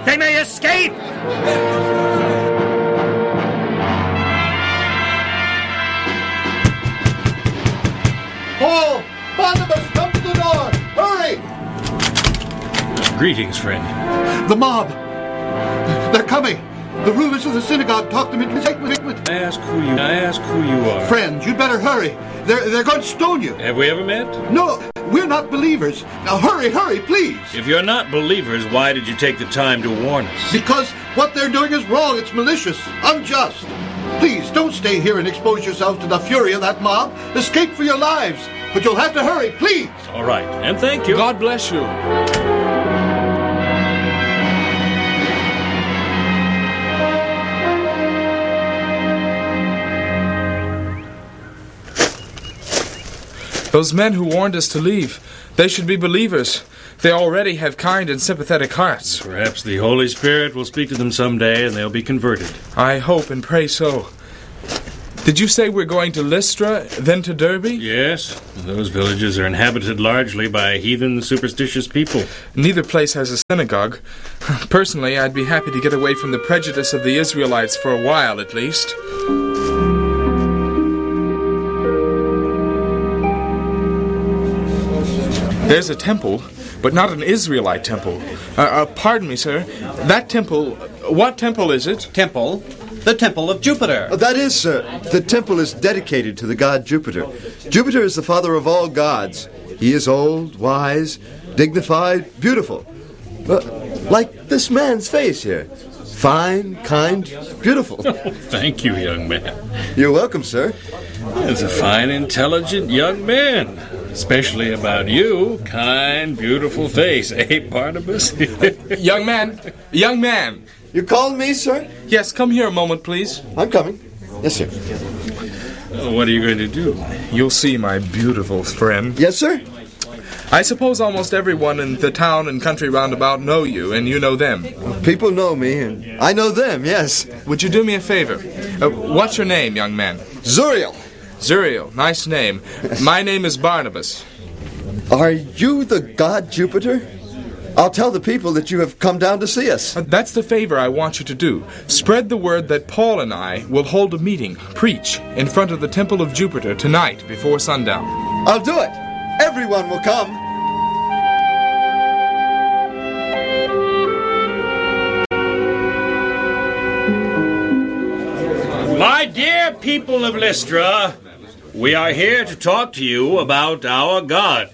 They may escape! Paul! Barnabas, come to the door! Hurry! Greetings, friend. The mob! They're coming! The rulers of the synagogue talked them into... I ask who you are. Friend, you'd better hurry. They're going to stone you. Have we ever met? No, we're not believers. Now hurry, please. If you're not believers, why did you take the time to warn us? Because what they're doing is wrong. It's malicious, unjust. Please, don't stay here and expose yourself to the fury of that mob. Escape for your lives. But you'll have to hurry, please. All right, and thank you. God bless you. Those men who warned us to leave, they should be believers. They already have kind and sympathetic hearts. Perhaps the Holy Spirit will speak to them someday and they'll be converted. I hope and pray so. Did you say we're going to Lystra, then to Derbe? Yes. Those villages are inhabited largely by heathen, superstitious people. Neither place has a synagogue. Personally, I'd be happy to get away from the prejudice of the Israelites for a while, at least. There's a temple, but not an Israelite temple. Pardon me, sir. That temple, what temple is it? Temple? The Temple of Jupiter. That is, sir. The temple is dedicated to the god Jupiter. Jupiter is the father of all gods. He is old, wise, dignified, beautiful. Like this man's face here. Fine, kind, beautiful. Thank you, young man. You're welcome, sir. He's a fine, intelligent young man. Especially about you. Kind, beautiful face. Eh, Barnabas? Young man. You called me, sir? Yes, come here a moment, please. I'm coming. Yes, sir. What are you going to do? You'll see, my beautiful friend. Yes, sir? I suppose almost everyone in the town and country roundabout know you, and you know them. People know me, and I know them, yes. Would you do me a favor? What's your name, young man? Zuriel. Zuriel, nice name. My name is Barnabas. Are you the god Jupiter? I'll tell the people that you have come down to see us. That's the favor I want you to do. Spread the word that Paul and I will hold a meeting, preach, in front of the Temple of Jupiter tonight before sundown. I'll do it. Everyone will come. My dear people of Lystra, we are here to talk to you about our God.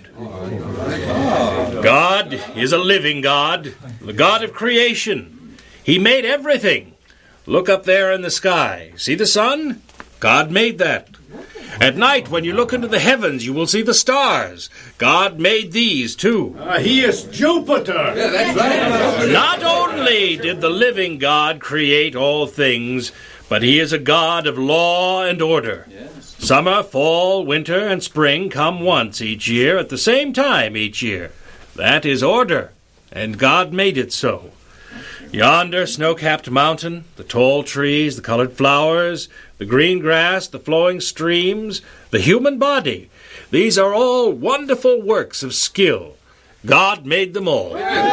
God is a living God, the God of creation. He made everything. Look up there in the sky. See the sun? God made that. At night, when you look into the heavens, you will see the stars. God made these, too. He is Jupiter. Yeah, that's right. Not only did the living God create all things, but he is a God of law and order. Yes. Summer, fall, winter, and spring come once each year at the same time each year. That is order, and God made it so. Yonder snow-capped mountain, the tall trees, the colored flowers, the green grass, the flowing streams, the human body, these are all wonderful works of skill. God made them all.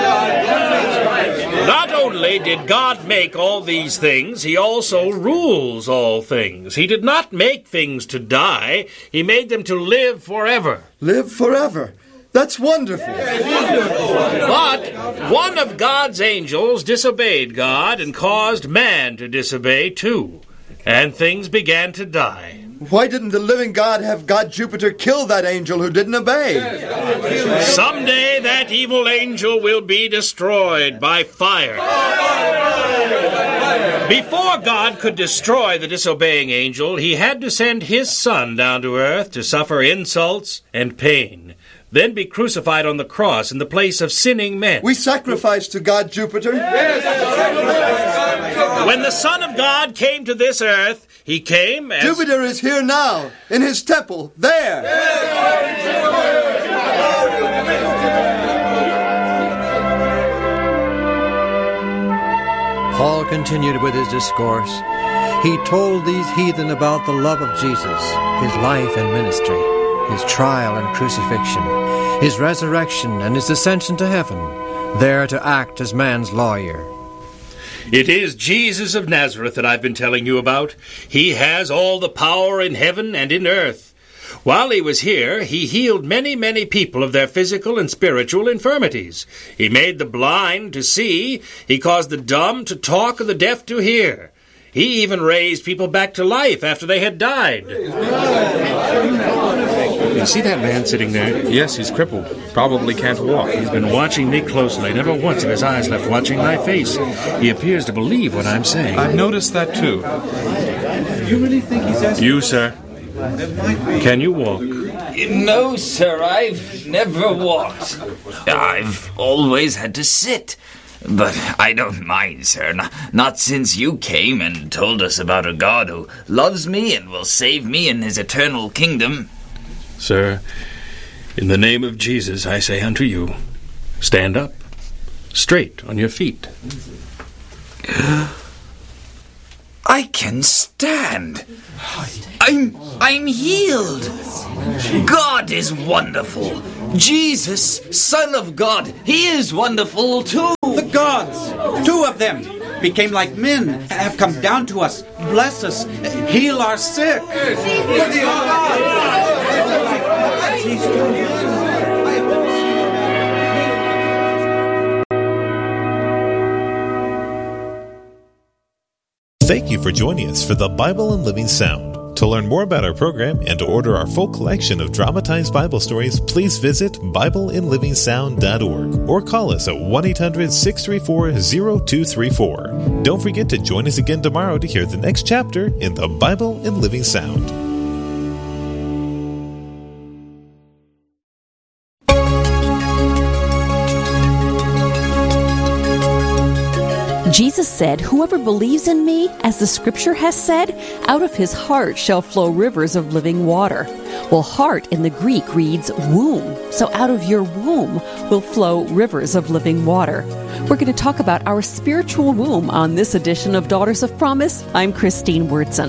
Not only did God make all these things, he also rules all things. He did not make things to die. He made them to live forever. Live forever. That's wonderful. But one of God's angels disobeyed God and caused man to disobey too. And things began to die. Why didn't the living God have God Jupiter kill that angel who didn't obey? Someday that evil angel will be destroyed by fire. Before God could destroy the disobeying angel, he had to send his son down to earth to suffer insults and pain, then be crucified on the cross in the place of sinning men. We sacrifice to God Jupiter. When the Son of God came to this earth, he came as... Jupiter is here now, in his temple, there. Paul continued with his discourse. He told these heathen about the love of Jesus, his life and ministry, his trial and crucifixion, his resurrection and his ascension to heaven, there to act as man's lawyer. It is Jesus of Nazareth that I've been telling you about. He has all the power in heaven and in earth. While he was here, he healed many, many people of their physical and spiritual infirmities. He made the blind to see. He caused the dumb to talk and the deaf to hear. He even raised people back to life after they had died. You see that man sitting there? Yes, he's crippled. Probably can't walk. He's been watching me closely. Never once have his eyes left watching my face. He appears to believe what I'm saying. I've noticed that too. You really think he's asking? You, sir? Can you walk? No, sir, I've never walked. I've always had to sit. But I don't mind, sir. Not since you came and told us about a God who loves me and will save me in his eternal kingdom. Sir, in the name of Jesus, I say unto you, stand up, straight on your feet. I can stand. I'm healed. God is wonderful. Jesus, Son of God, he is wonderful too. The gods, 2 of them, became like men, have come down to us, bless us, heal our sick. Thank you for joining us for the Bible in Living Sound. To learn more about our program and to order our full collection of dramatized Bible stories, please visit BibleInLivingSound.org or call us at 1-800-634-0234. Don't forget to join us again tomorrow to hear the next chapter in the Bible in Living Sound. Jesus said, "Whoever believes in me, as the scripture has said, out of his heart shall flow rivers of living water." Well, heart in the Greek reads womb. So out of your womb will flow rivers of living water. We're going to talk about our spiritual womb on this edition of Daughters of Promise. I'm Christine Wurtzen.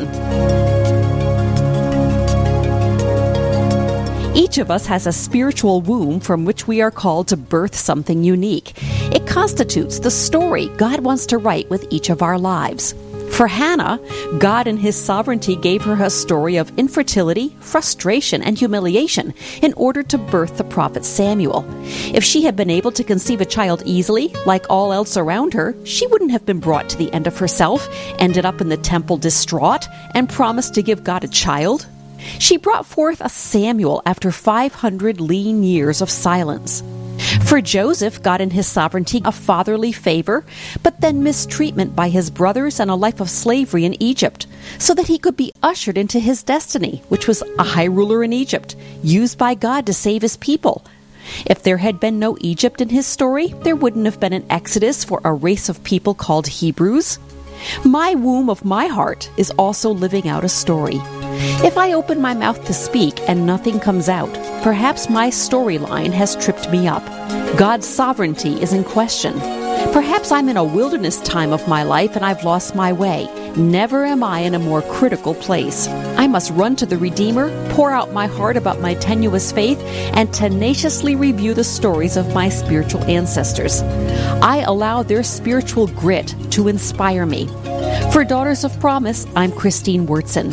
Each of us has a spiritual womb from which we are called to birth something unique. It constitutes the story God wants to write with each of our lives. For Hannah, God in his sovereignty gave her a story of infertility, frustration, and humiliation in order to birth the prophet Samuel. If she had been able to conceive a child easily, like all else around her, she wouldn't have been brought to the end of herself, ended up in the temple distraught, and promised to give God a child. She brought forth a Samuel after 500 lean years of silence. For Joseph, God in his sovereignty, a fatherly favor, but then mistreatment by his brothers and a life of slavery in Egypt, so that he could be ushered into his destiny, which was a high ruler in Egypt, used by God to save his people. If there had been no Egypt in his story, there wouldn't have been an exodus for a race of people called Hebrews. My womb of my heart is also living out a story. If I open my mouth to speak and nothing comes out, perhaps my storyline has tripped me up. God's sovereignty is in question. Perhaps I'm in a wilderness time of my life and I've lost my way. Never am I in a more critical place. I must run to the Redeemer, pour out my heart about my tenuous faith, and tenaciously review the stories of my spiritual ancestors. I allow their spiritual grit to inspire me. For Daughters of Promise, I'm Christine Wurtzen.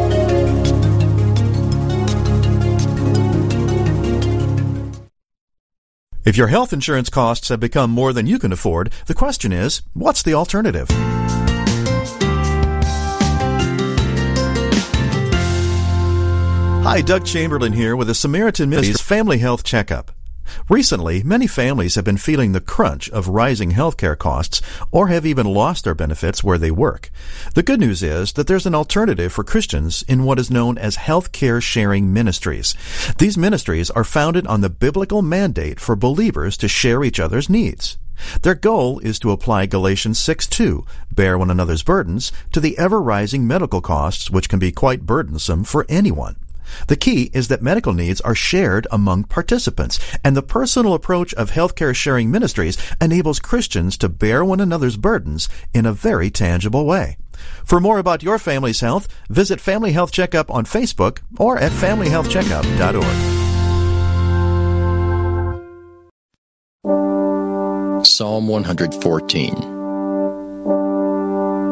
If your health insurance costs have become more than you can afford, the question is, what's the alternative? Hi, Doug Chamberlain here with the Samaritan Ministries Family Health Checkup. Recently, many families have been feeling the crunch of rising healthcare costs or have even lost their benefits where they work. The good news is that there's an alternative for Christians in what is known as healthcare sharing ministries. These ministries are founded on the biblical mandate for believers to share each other's needs. Their goal is to apply Galatians 6:2, bear one another's burdens, to the ever-rising medical costs which can be quite burdensome for anyone. The key is that medical needs are shared among participants, and the personal approach of healthcare sharing ministries enables Christians to bear one another's burdens in a very tangible way. For more about your family's health, visit Family Health Checkup on Facebook or at familyhealthcheckup.org. Psalm 114.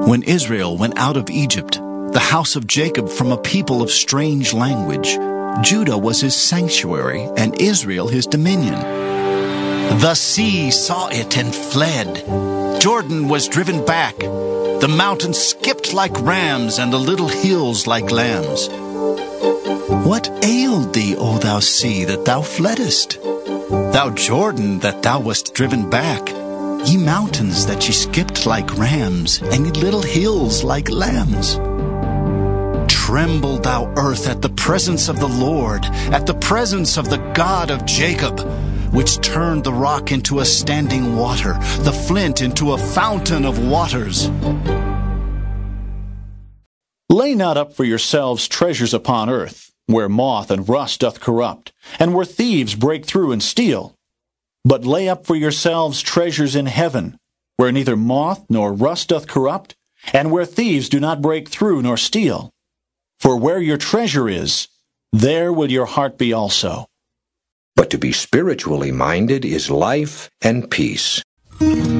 When Israel went out of Egypt, the house of Jacob from a people of strange language, Judah was his sanctuary, and Israel his dominion. The sea saw it and fled. Jordan was driven back. The mountains skipped like rams, and the little hills like lambs. What ailed thee, O thou sea, that thou fleddest? Thou Jordan, that thou wast driven back? Ye mountains, that ye skipped like rams, and ye little hills like lambs? Tremble, thou earth, at the presence of the Lord, at the presence of the God of Jacob, which turned the rock into a standing water, the flint into a fountain of waters. Lay not up for yourselves treasures upon earth, where moth and rust doth corrupt, and where thieves break through and steal. But lay up for yourselves treasures in heaven, where neither moth nor rust doth corrupt, and where thieves do not break through nor steal. For where your treasure is, there will your heart be also. But to be spiritually minded is life and peace.